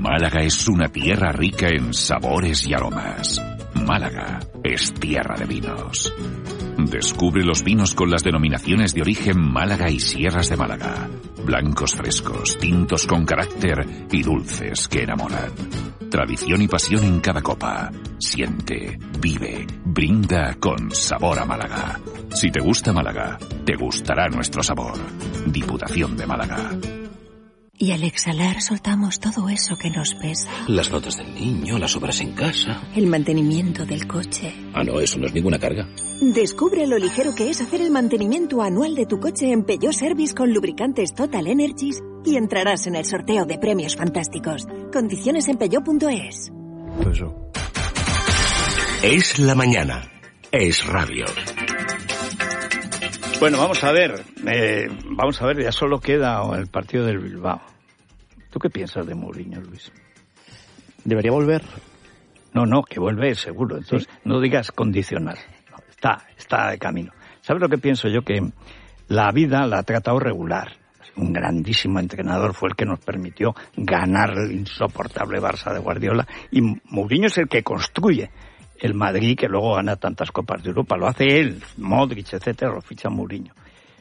Málaga es una tierra rica en sabores y aromas. Málaga es tierra de vinos. Descubre los vinos con las denominaciones de origen Málaga y Sierras de Málaga. Blancos frescos, tintos con carácter y dulces que enamoran. Tradición y pasión en cada copa. Siente, vive, brinda con sabor a Málaga. Si te gusta Málaga, te gustará nuestro sabor. Diputación de Málaga. Y al exhalar soltamos todo eso que nos pesa. Las notas del niño, las obras en casa. El mantenimiento del coche. Ah, no, eso no es ninguna carga. Descubre lo ligero que es hacer el mantenimiento anual de tu coche en Peugeot Service con lubricantes Total Energies y entrarás en el sorteo de premios fantásticos. Condiciones en peugeot.es. Es la mañana. Es radio. Bueno, vamos a ver, ya solo queda el partido del Bilbao. ¿Tú qué piensas de Mourinho, Luis? ¿Debería volver? No, que vuelve seguro. Entonces, ¿sí? No digas condicional. No, está de camino. ¿Sabes lo que pienso yo? Que la vida la ha tratado regular. Un grandísimo entrenador fue el que nos permitió ganar el insoportable Barça de Guardiola. Y Mourinho es el que construye el Madrid, que luego gana tantas Copas de Europa. Lo hace él, Modric, etcétera, lo ficha Mourinho.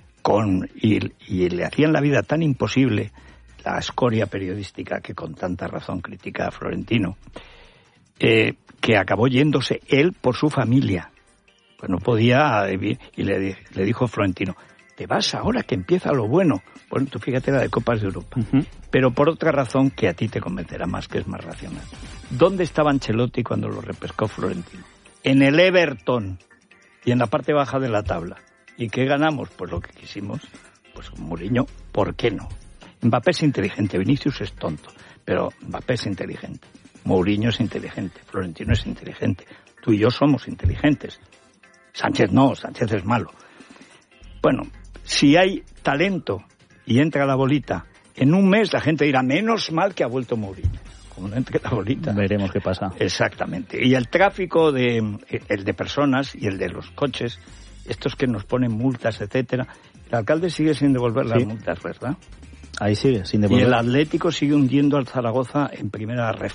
Y le hacían la vida tan imposible, la escoria periodística que con tanta razón critica a Florentino, que acabó yéndose él por su familia. Pues no podía, y le dijo Florentino, te vas ahora que empieza lo bueno. Bueno, tú fíjate la de Copas de Europa. Uh-huh. Pero por otra razón que a ti te convencerá más, que es más racional. ¿Dónde estaba Ancelotti cuando lo repescó Florentino? En el Everton y en la parte baja de la tabla. ¿Y qué ganamos? Pues lo que quisimos. Pues con Mourinho, ¿por qué no? Mbappé es inteligente, Vinicius es tonto, pero Mbappé es inteligente. Mourinho es inteligente, Florentino es inteligente. Tú y yo somos inteligentes. Sánchez no, Sánchez es malo. Bueno, si hay talento y entra la bolita, en un mes la gente dirá, menos mal que ha vuelto Mourinho. Como no entre la bolita. Veremos qué pasa. Exactamente. Y el tráfico el de personas y el de los coches, estos que nos ponen multas, etcétera, el alcalde sigue sin devolver las multas, ¿verdad? Ahí sigue, sin devolver. Y el Atlético sigue hundiendo al Zaragoza en primera ref.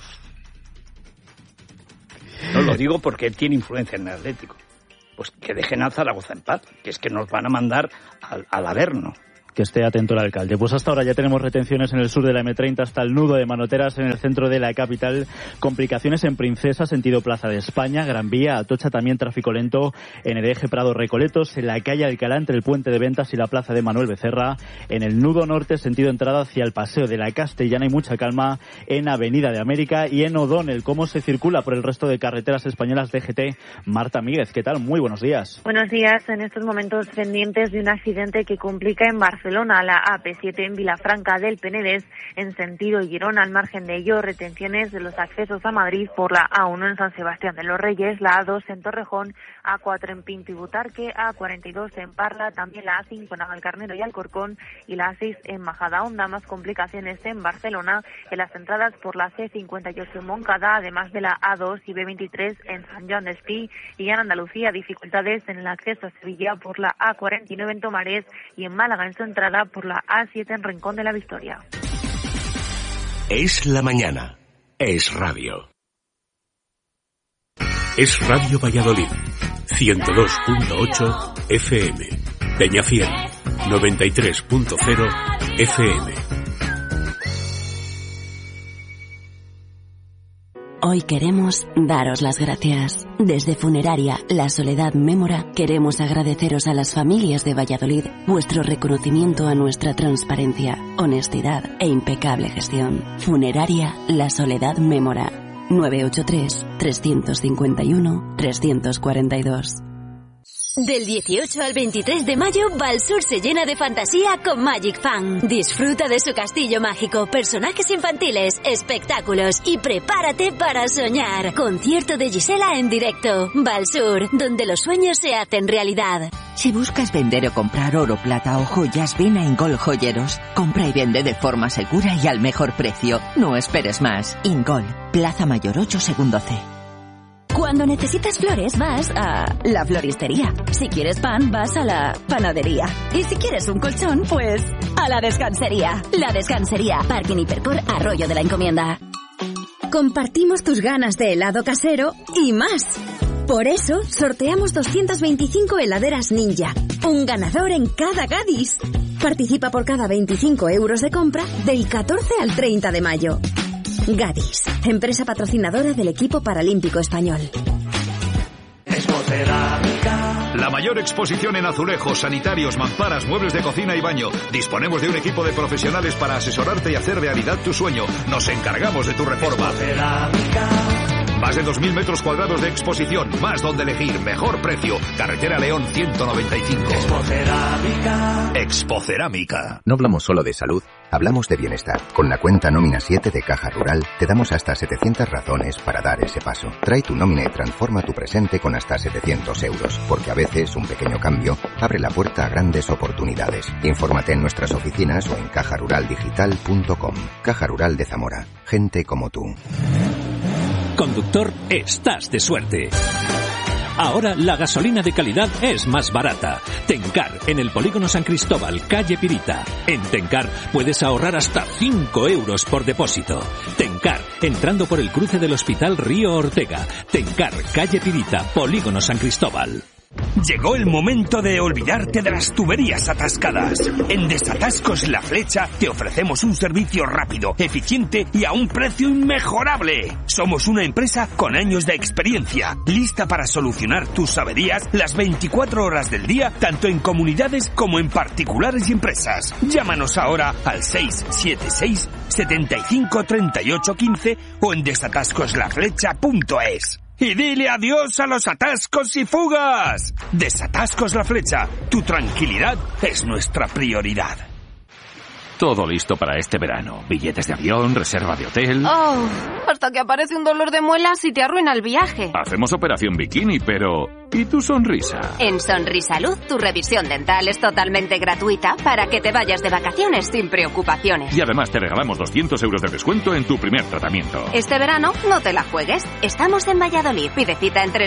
No lo digo porque él tiene influencia en el Atlético. Pues que dejen al Zaragoza en paz, que es que nos van a mandar al Averno. Que esté atento el alcalde. Pues hasta ahora ya tenemos retenciones en el sur de la M30 hasta el nudo de Manoteras en el centro de la capital. Complicaciones en Princesa, sentido Plaza de España, Gran Vía, Atocha, también tráfico lento en el eje Prado-Recoletos, en la calle Alcalá entre el puente de Ventas y la plaza de Manuel Becerra. En el nudo norte, sentido entrada hacia el paseo de la Castellana, hay mucha calma en Avenida de América y en O'Donnell. ¿Cómo se circula por el resto de carreteras españolas de GT? Marta Míguez, ¿qué tal? Muy buenos días. Buenos días. En estos momentos pendientes de un accidente que complica en Barcelona, la AP7 en Vilafranca del Penedès, en sentido Girona. Al margen de ello, retenciones de los accesos a Madrid por la A1 en San Sebastián de los Reyes, la A2 en Torrejón, A4 en Pinto y Butarque, A42 en Parla, también la A5 en Navalcarnero y Alcorcón y la A6 en Majadahonda. Más complicaciones en Barcelona, en las entradas por la C58 en Moncada, además de la A2 y B23 en San Joan d'Espí, y en Andalucía dificultades en el acceso a Sevilla por la A49 en Tomares y en Málaga en su entrada por la A7 en Rincón de la Victoria. Es la mañana. Es radio. Es Radio Valladolid. 102.8 FM. Peñafiel. 93.0 FM. Hoy queremos daros las gracias. Desde Funeraria La Soledad Mémora queremos agradeceros a las familias de Valladolid vuestro reconocimiento a nuestra transparencia, honestidad e impecable gestión. Funeraria La Soledad Mémora. 983-351-342. Del 18 al 23 de mayo, Valsur se llena de fantasía con Magic Fan. Disfruta de su castillo mágico, personajes infantiles, espectáculos y prepárate para soñar. Concierto de Gisela en directo. Valsur, donde los sueños se hacen realidad. Si buscas vender o comprar oro, plata o joyas, ven a Ingol Joyeros. Compra y vende de forma segura y al mejor precio. No esperes más. Ingol, Plaza Mayor 8, segundo C. Cuando necesitas flores, vas a la floristería. Si quieres pan, vas a la panadería. Y si quieres un colchón, pues a la descansería. La Descansería, Parking Hipercor, Arroyo de la Encomienda. compartimos tus ganas de helado casero y más. Por eso, sorteamos 225 heladeras Ninja. Un ganador en cada Gadis. Participa por cada 25 euros de compra del 14 al 30 de mayo. Gadis, empresa patrocinadora del equipo paralímpico español. La mayor exposición en azulejos, sanitarios, mamparas, muebles de cocina y baño. Disponemos de un equipo de profesionales para asesorarte y hacer realidad tu sueño. Nos encargamos de tu reforma. Más de 2.000 metros cuadrados de exposición, más donde elegir, mejor precio. Carretera León 195. Expocerámica. No hablamos solo de salud, hablamos de bienestar. Con la cuenta Nómina 7 de Caja Rural te damos hasta 700 razones para dar ese paso. Trae tu nómina y transforma tu presente con hasta 700 euros, porque a veces un pequeño cambio abre la puerta a grandes oportunidades. Infórmate en nuestras oficinas o en cajaruraldigital.com. Caja Rural de Zamora. Gente como tú. Conductor, estás de suerte. Ahora la gasolina de calidad es más barata. Tencar, en el Polígono San Cristóbal, calle Pirita. En Tencar puedes ahorrar hasta 5 euros por depósito. Tencar, entrando por el cruce del Hospital Río Ortega. Tencar, calle Pirita, Polígono San Cristóbal. Llegó el momento de olvidarte de las tuberías atascadas. En Desatascos La Flecha te ofrecemos un servicio rápido, eficiente y a un precio inmejorable. Somos una empresa con años de experiencia, lista para solucionar tus averías las 24 horas del día, tanto en comunidades como en particulares y empresas. Llámanos ahora al 676 75 38 15 o en desatascoslaflecha.es. Y dile adiós a los atascos y fugas. Desatascos La Flecha. Tu tranquilidad es nuestra prioridad. Todo listo para este verano. Billetes de avión, reserva de hotel. Oh, hasta que aparece un dolor de muelas y te arruina el viaje. Hacemos operación bikini, pero... ¿y tu sonrisa? En Sonrisalud, tu revisión dental es totalmente gratuita para que te vayas de vacaciones sin preocupaciones. Y además te regalamos 200 euros de descuento en tu primer tratamiento. Este verano no te la juegues. Estamos en Valladolid. Pide cita en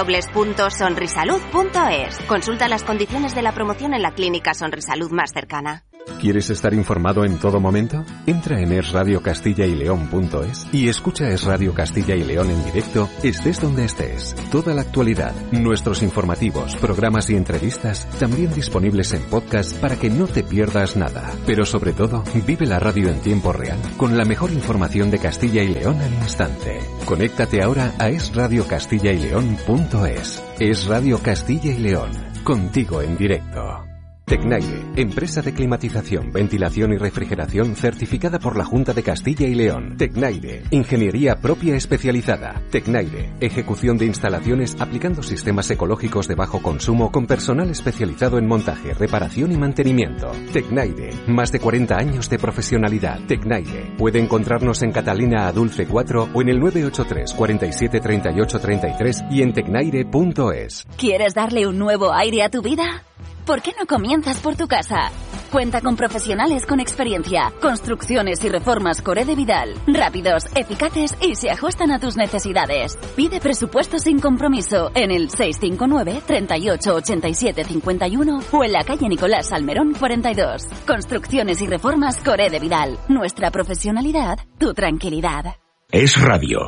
www.sonrisalud.es. Consulta las condiciones de la promoción en la clínica Sonrisalud más cercana. ¿Quieres estar informado en todo momento? Entra en esradiocastilla-y-león.es y escucha Es Radio Castilla y León en directo, estés donde estés. Toda la actualidad, nuestros informativos, programas y entrevistas también disponibles en podcast para que no te pierdas nada. Pero sobre todo, vive la radio en tiempo real, con la mejor información de Castilla y León al instante. Conéctate ahora a esradiocastilla-y-león.es. Es Radio Castilla y León, contigo en directo. Tecnaire, empresa de climatización, ventilación y refrigeración certificada por la Junta de Castilla y León. Tecnaire, ingeniería propia especializada. Tecnaire, ejecución de instalaciones aplicando sistemas ecológicos de bajo consumo con personal especializado en montaje, reparación y mantenimiento. Tecnaire, más de 40 años de profesionalidad. Tecnaire, puede encontrarnos en Catalina Adulce 4 o en el 983 47 38 33 y en tecnaire.es. ¿Quieres darle un nuevo aire a tu vida? ¿Por qué no comienzas por tu casa? Cuenta con profesionales con experiencia. Construcciones y reformas Coré de Vidal. Rápidos, eficaces y se ajustan a tus necesidades. Pide presupuesto sin compromiso en el 659 38 87 51 o en la calle Nicolás Salmerón 42. Construcciones y reformas Coré de Vidal. Nuestra profesionalidad, tu tranquilidad. Es radio.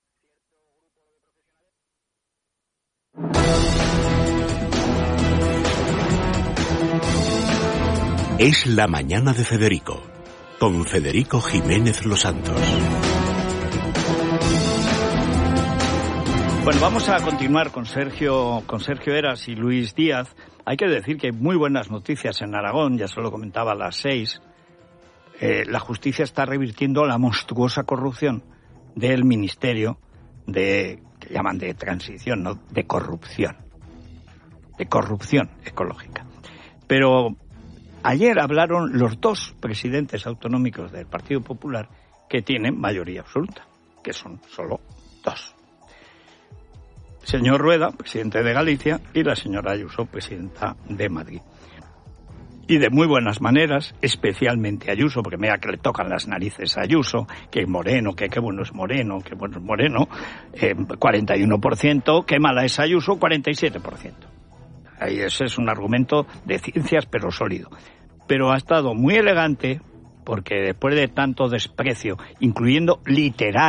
Es la mañana de Federico, con Federico Jiménez Los Santos. Bueno, vamos a continuar con Sergio Eras y Luis Díaz. Hay que decir que hay muy buenas noticias en Aragón, ya se lo comentaba a las 6. La justicia está revirtiendo la monstruosa corrupción del Ministerio que llaman de transición, no de corrupción ecológica. Pero ayer hablaron los dos presidentes autonómicos del Partido Popular que tienen mayoría absoluta, que son solo dos. Señor Rueda, presidente de Galicia, y la señora Ayuso, presidenta de Madrid. Y de muy buenas maneras, especialmente Ayuso, porque mira que le tocan las narices a Ayuso, que Moreno, que qué bueno es Moreno, 41%, qué mala es Ayuso, 47%. Ahí ese es un argumento de ciencias, pero sólido. Pero ha estado muy elegante, porque después de tanto desprecio, incluyendo literal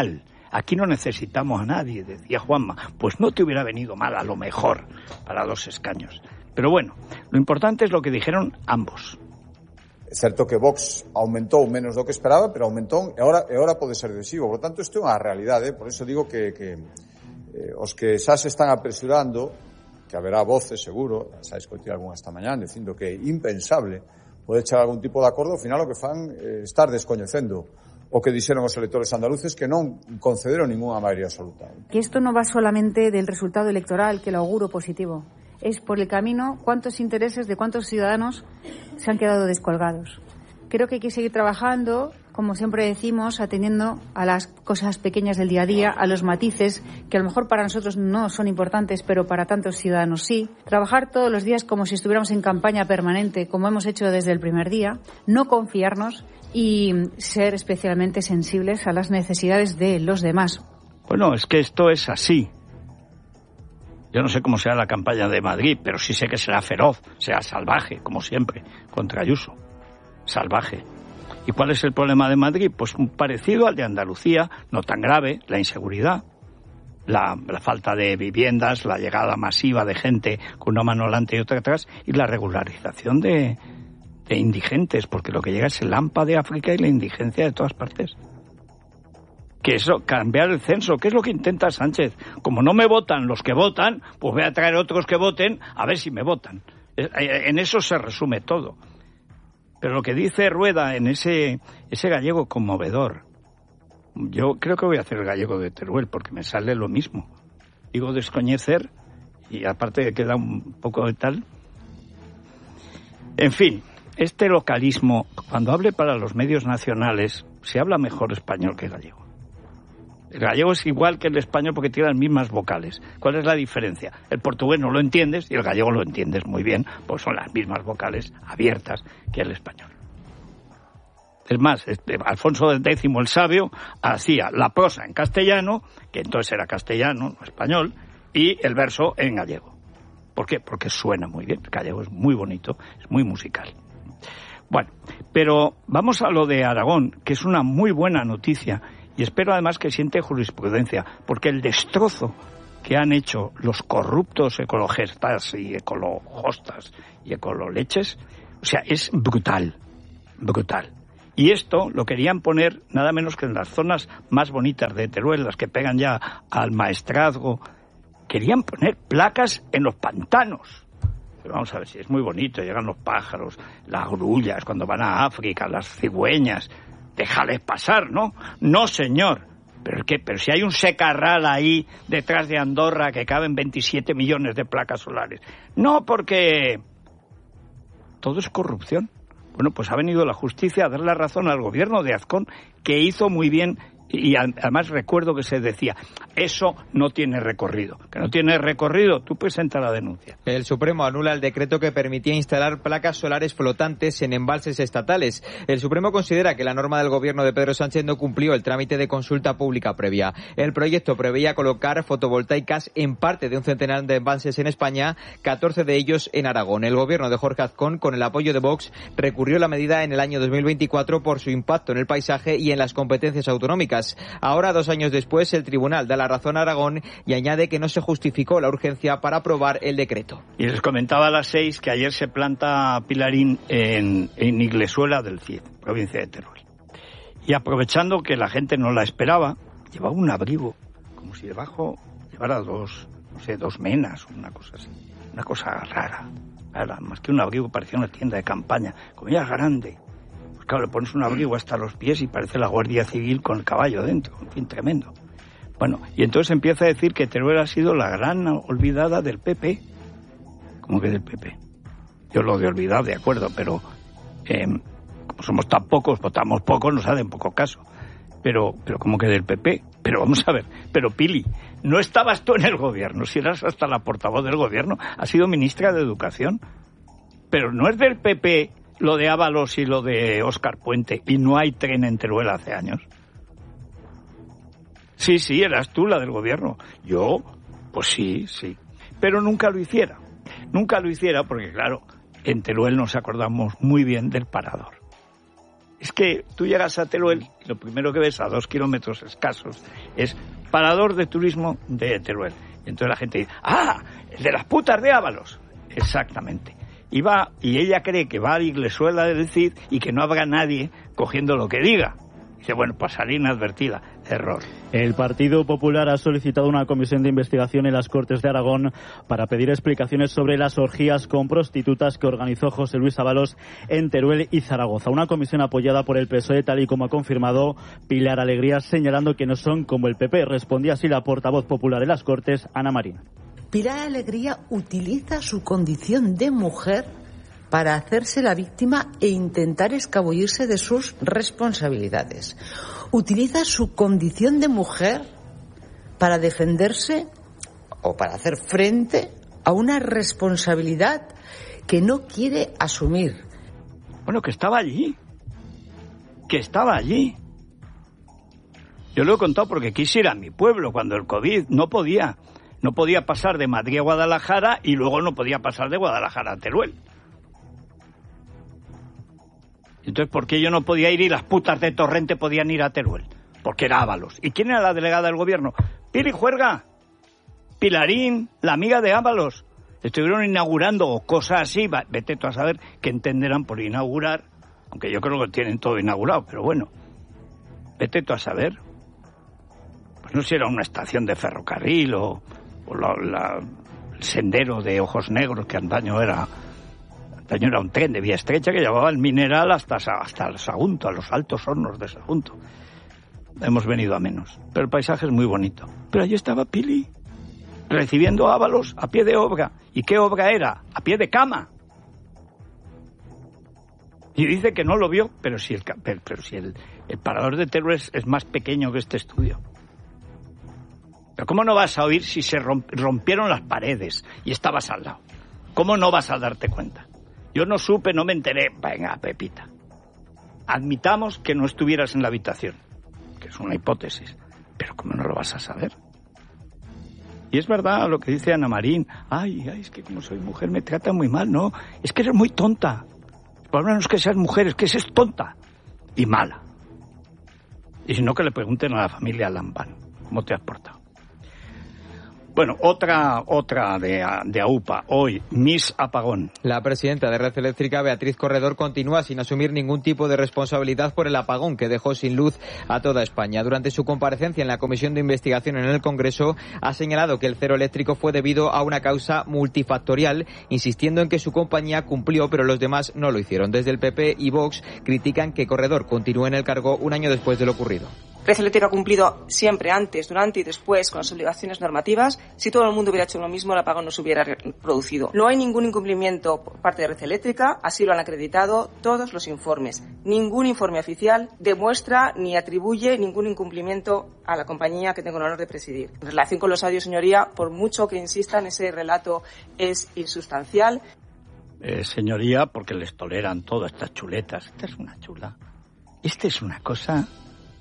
Aquí no necesitamos a nadie, decía Juanma. Pues no te hubiera venido mal, a lo mejor, para 2 escaños. Pero bueno, lo importante es lo que dijeron ambos. É certo que Vox aumentou menos do que esperaba, pero aumentou e agora pode ser decisivo. Por tanto, isto é unha realidade. Por eso digo que os que xa se están apresurando, que haberá voces, seguro, xa escoitei algunha esta mañá, dicindo que é impensable poder chegar a algún tipo de acordo, ao final o que fan estar descoñecendo o que dixeron os electores andaluces, que non concederon ninguna maioría absoluta. Que isto non va solamente del resultado electoral, que lo auguro positivo. Es por el camino cuántos intereses de cuántos ciudadanos se han quedado descolgados. Creo que hay que seguir trabajando, como siempre decimos, atendiendo a las cosas pequeñas del día a día, a los matices, que a lo mejor para nosotros no son importantes, pero para tantos ciudadanos sí. Trabajar todos los días como si estuviéramos en campaña permanente, como hemos hecho desde el primer día, no confiarnos y ser especialmente sensibles a las necesidades de los demás. Bueno, es que esto es así. Yo no sé cómo será la campaña de Madrid, pero sí sé que será feroz, será salvaje, como siempre, contra Ayuso. Salvaje. ¿Y cuál es el problema de Madrid? Pues un parecido al de Andalucía, no tan grave, la inseguridad, la falta de viviendas, la llegada masiva de gente con una mano delante y otra atrás, y la regularización de indigentes, porque lo que llega es el hampa de África y la indigencia de todas partes. Que eso, cambiar el censo, ¿qué es lo que intenta Sánchez? Como no me votan los que votan, pues voy a traer otros que voten a ver si me votan. En eso se resume todo. Pero lo que dice Rueda en ese gallego conmovedor, yo creo que voy a hacer el gallego de Teruel porque me sale lo mismo. Digo descoñecer y aparte que queda un poco de tal. En fin, este localismo, cuando hable para los medios nacionales, se habla mejor español que gallego. El gallego es igual que el español porque tiene las mismas vocales. ¿Cuál es la diferencia? El portugués no lo entiendes y el gallego lo entiendes muy bien, pues son las mismas vocales abiertas que el español. Es más, Alfonso X el Sabio hacía la prosa en castellano, que entonces era castellano, no español, y el verso en gallego. ¿Por qué? Porque suena muy bien. El gallego es muy bonito, es muy musical. Bueno, pero vamos a lo de Aragón, que es una muy buena noticia. Y espero además que siente jurisprudencia, porque el destrozo que han hecho los corruptos ecologistas y ecolojostas y ecololeches, o sea, es brutal, brutal. Y esto lo querían poner nada menos que en las zonas más bonitas de Teruel, las que pegan ya al maestrazgo. Querían poner placas en los pantanos. Pero vamos a ver si es muy bonito, llegan los pájaros, las grullas cuando van a África, las cigüeñas. Déjales pasar, ¿no? No, señor. Pero si hay un secarral ahí detrás de Andorra que caben 27 millones de placas solares. No, porque todo es corrupción. Bueno, pues ha venido la justicia a dar la razón al gobierno de Azcón, que hizo muy bien. Y además recuerdo que se decía, eso no tiene recorrido. Que no tiene recorrido, tú presenta la denuncia. El Supremo anula el decreto que permitía instalar placas solares flotantes en embalses estatales. El Supremo considera que la norma del gobierno de Pedro Sánchez no cumplió el trámite de consulta pública previa. El proyecto preveía colocar fotovoltaicas en parte de un centenar de embalses en España, 14 de ellos en Aragón. El gobierno de Jorge Azcón, con el apoyo de Vox, recurrió la medida en el año 2024 por su impacto en el paisaje y en las competencias autonómicas. Ahora, 2 años después, el tribunal da la razón a Aragón y añade que no se justificó la urgencia para aprobar el decreto. Y les comentaba a las 6 que ayer se planta pilarín en Iglesuela del Cid, provincia de Teruel. Y aprovechando que la gente no la esperaba, llevaba un abrigo, como si debajo llevara dos menas o una cosa así. Una cosa rara, más que un abrigo parecía una tienda de campaña, como ya grande. Claro, le pones un abrigo hasta los pies y parece la Guardia Civil con el caballo dentro, en fin, tremendo. Bueno, y entonces empieza a decir que Teruel ha sido la gran olvidada del PP. ¿Cómo que del PP? Yo lo de olvidar, de acuerdo, pero como somos tan pocos, votamos poco, nos hacen poco caso. Pero ¿cómo que del PP? Pero vamos a ver, pero Pili, no estabas tú en el gobierno, si eras hasta la portavoz del gobierno, has sido ministra de Educación. Pero no es del PP lo de Ábalos y lo de Óscar Puente, y no hay tren en Teruel hace años. Sí, eras tú la del gobierno. Yo, pues sí. Pero nunca lo hiciera. Nunca lo hiciera porque, claro, en Teruel nos acordamos muy bien del Parador. Es que tú llegas a Teruel y lo primero que ves a 2 kilómetros escasos es parador de turismo de Teruel. Y entonces la gente dice, ¡ah! El de las putas de Ábalos. Exactamente. Y ella cree que va a la Iglesuela del Cid y que no habrá nadie cogiendo lo que diga. Dice, bueno, pasará inadvertida. Error. El Partido Popular ha solicitado una comisión de investigación en las Cortes de Aragón para pedir explicaciones sobre las orgías con prostitutas que organizó José Luis Ábalos en Teruel y Zaragoza. Una comisión apoyada por el PSOE, tal y como ha confirmado Pilar Alegría, señalando que no son como el PP. Respondía así la portavoz popular en las Cortes, Ana Marín. Pilar Alegría utiliza su condición de mujer para hacerse la víctima e intentar escabullirse de sus responsabilidades. Utiliza su condición de mujer para defenderse o para hacer frente a una responsabilidad que no quiere asumir. Bueno, que estaba allí. Yo lo he contado porque quise ir a mi pueblo cuando el COVID no podía pasar de Madrid a Guadalajara y luego no podía pasar de Guadalajara a Teruel. Entonces, ¿por qué yo no podía ir y las putas de Torrente podían ir a Teruel? Porque era Ábalos. ¿Y quién era la delegada del gobierno? Pili Juerga, Pilarín, la amiga de Ábalos. Estuvieron inaugurando cosas así, vete tú a saber qué entenderán por inaugurar, aunque yo creo que tienen todo inaugurado, pero bueno, vete tú a saber. Pues no sé si era una estación de ferrocarril o el sendero de Ojos Negros, que antaño era un tren de vía estrecha que llevaba el mineral hasta el Sagunto, a los altos hornos de Sagunto. Hemos venido a menos, pero el paisaje es muy bonito. Pero allí estaba Pili, recibiendo a Ábalos a pie de obra. ¿Y qué obra era? A pie de cama. Y dice que no lo vio, pero si el parador de Teruel es más pequeño que este estudio. Pero ¿cómo no vas a oír si se rompieron las paredes y estabas al lado? ¿Cómo no vas a darte cuenta? Yo no supe, no me enteré. Venga, Pepita. Admitamos que no estuvieras en la habitación, que es una hipótesis. Pero ¿cómo no lo vas a saber? Y es verdad lo que dice Ana Marín. Ay, es que como soy mujer me tratan muy mal. No, es que eres muy tonta. El problema no es que seas mujer, es que eres tonta y mala. Y si no, que le pregunten a la familia Lambán cómo te has portado. Bueno, otra de AUPA, hoy, Miss Apagón. La presidenta de Red Eléctrica, Beatriz Corredor, continúa sin asumir ningún tipo de responsabilidad por el apagón que dejó sin luz a toda España. Durante su comparecencia en la Comisión de Investigación en el Congreso, ha señalado que el cero eléctrico fue debido a una causa multifactorial, insistiendo en que su compañía cumplió, pero los demás no lo hicieron. Desde el PP y Vox critican que Corredor continúe en el cargo un año después de lo ocurrido. Red Eléctrica ha cumplido siempre, antes, durante y después, con las obligaciones normativas. Si todo el mundo hubiera hecho lo mismo, el apagón no se hubiera producido. No hay ningún incumplimiento por parte de Red Eléctrica, así lo han acreditado todos los informes. Ningún informe oficial demuestra ni atribuye ningún incumplimiento a la compañía que tengo el honor de presidir. En relación con los audios, señoría, por mucho que insistan, ese relato es insustancial. Señoría, porque les toleran todas estas chuletas. Esta es una chula. Esta es una cosa...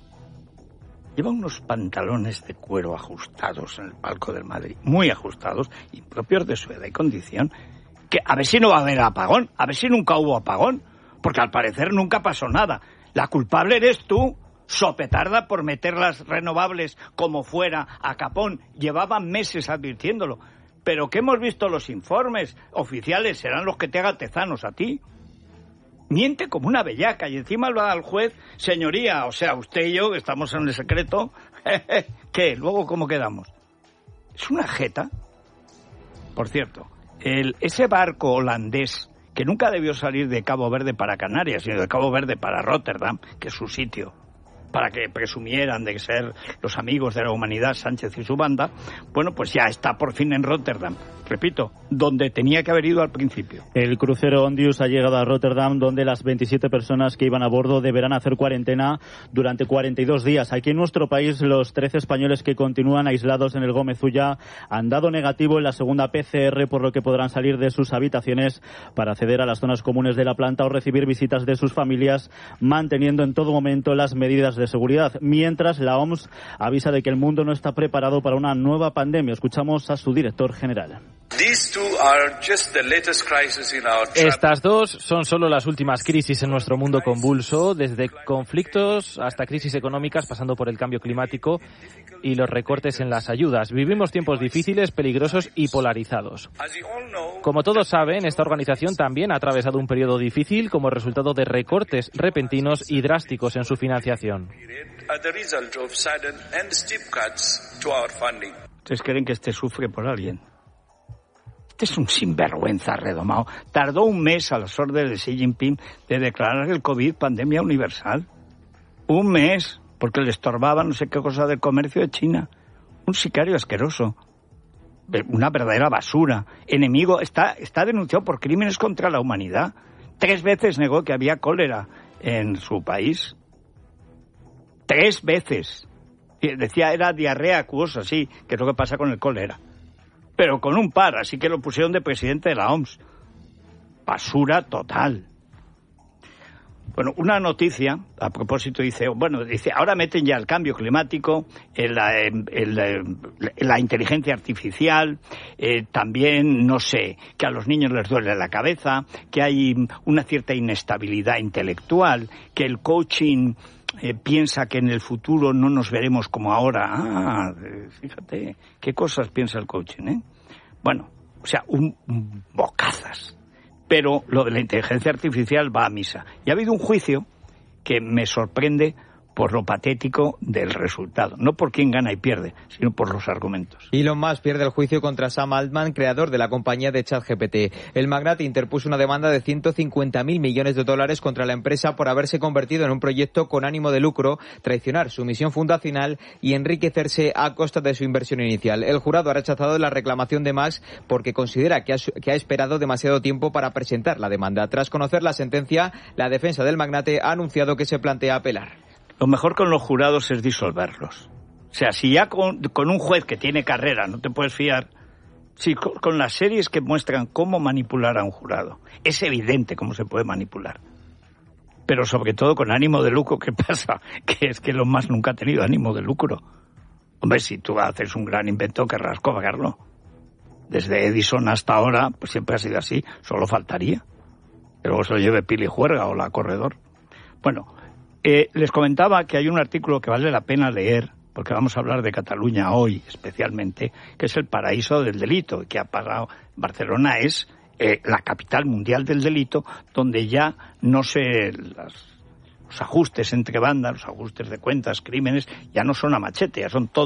Lleva unos pantalones de cuero ajustados en el palco del Madrid, muy ajustados y propios de su edad y condición, que a ver si no va a haber apagón, a ver si nunca hubo apagón, porque al parecer nunca pasó nada. La culpable eres tú, sopetarda por meter las renovables como fuera a capón. Llevaban meses advirtiéndolo. Pero que hemos visto los informes oficiales serán los que te hagan tezanos a ti. Miente como una bellaca y encima lo da al juez, señoría, o sea, usted y yo, que estamos en el secreto, ¿qué? Luego, ¿cómo quedamos? Es una jeta. Por cierto, ese barco holandés, que nunca debió salir de Cabo Verde para Canarias, sino de Cabo Verde para Rotterdam, que es su sitio, para que presumieran de ser los amigos de la humanidad, Sánchez y su banda, bueno, pues ya está por fin en Rotterdam. Repito, donde tenía que haber ido al principio. El crucero Ondius ha llegado a Rotterdam, donde las 27 personas que iban a bordo deberán hacer cuarentena durante 42 días. Aquí en nuestro país, los 13 españoles que continúan aislados en el Gómez Ulla han dado negativo en la segunda PCR, por lo que podrán salir de sus habitaciones para acceder a las zonas comunes de la planta o recibir visitas de sus familias, manteniendo en todo momento las medidas de seguridad. Mientras, la OMS avisa de que el mundo no está preparado para una nueva pandemia. Escuchamos a su director general. Estas dos son solo las últimas crisis en nuestro mundo convulso, desde conflictos hasta crisis económicas, pasando por el cambio climático y los recortes en las ayudas. Vivimos tiempos difíciles, peligrosos y polarizados. Como todos saben, esta organización también ha atravesado un periodo difícil como resultado de recortes repentinos y drásticos en su financiación. ¿Ustedes creen que este sufre por alguien? Este es un sinvergüenza redomado. Tardó un mes a las órdenes de Xi Jinping de declarar el COVID pandemia universal. Un mes, porque le estorbaba no sé qué cosa del comercio de China. Un sicario asqueroso. Una verdadera basura. Enemigo, está denunciado por crímenes contra la humanidad. 3 veces negó que había cólera en su país. 3 veces. Decía, era diarrea acuosa, sí, que es lo que pasa con el cólera. Pero con un par, así que lo pusieron de presidente de la OMS. Basura total. Bueno, una noticia, a propósito, dice, ahora meten ya el cambio climático, la inteligencia artificial, también, no sé, que a los niños les duele la cabeza, que hay una cierta inestabilidad intelectual, que el coaching piensa que en el futuro no nos veremos como ahora. Fíjate, qué cosas piensa el coaching, ¿eh? Bueno, o sea, un bocazas. Pero lo de la inteligencia artificial va a misa. Y ha habido un juicio que me sorprende por lo patético del resultado. No por quién gana y pierde, sino por los argumentos. Elon Musk pierde el juicio contra Sam Altman, creador de la compañía de ChatGPT. El magnate interpuso una demanda de $150.000 millones contra la empresa por haberse convertido en un proyecto con ánimo de lucro, traicionar su misión fundacional y enriquecerse a costa de su inversión inicial. El jurado ha rechazado la reclamación de Musk porque considera que ha esperado demasiado tiempo para presentar la demanda. Tras conocer la sentencia, la defensa del magnate ha anunciado que se plantea apelar. Lo mejor con los jurados es disolverlos. O sea, si ya con un juez que tiene carrera no te puedes fiar, si con las series que muestran cómo manipular a un jurado, es evidente cómo se puede manipular. Pero sobre todo con ánimo de lucro, ¿qué pasa? Que es que Elon Musk nunca ha tenido ánimo de lucro. Hombre, si tú haces un gran invento, querrás cobrarlo. Desde Edison hasta ahora, pues siempre ha sido así, solo faltaría. Que luego se lo lleve Pili Juerga o la Corredor. Bueno, les comentaba que hay un artículo que vale la pena leer, porque vamos a hablar de Cataluña hoy especialmente, que es el paraíso del delito, que ha pasado. Barcelona es la capital mundial del delito, donde ya no sé, los ajustes entre bandas, los ajustes de cuentas, crímenes, ya no son a machete, ya son todo